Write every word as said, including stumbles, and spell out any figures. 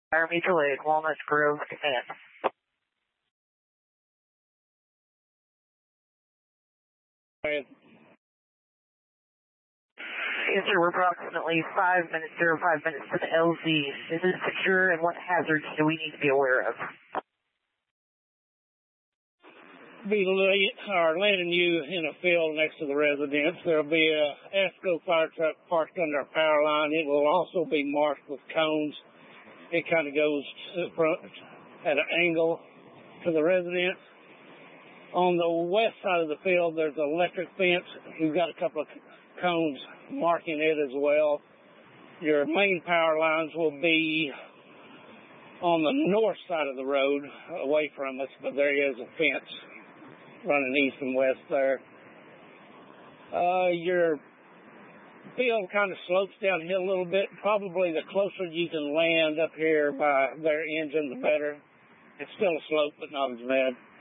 Fire Mutual Aid, Walnut Grove, command. Right. Yes, sir, we're approximately five minutes, zero five minutes to the L Z. Is it secure, and what hazards do we need to be aware of? Be or landing you in a field next to the residence. There'll be a ESCO fire truck parked under a power line. It will also be marked with cones. It kind of goes to front at an angle to the residence. On the west side of the field, there's an electric fence. We've got a couple of cones marking it as well. Your main power lines will be on the north side of the road, away from us, but there is a fence running east and west there. Uh, your field kind of slopes downhill a little bit. Probably the closer you can land up here by their engine, the better. It's still a slope, but not as bad.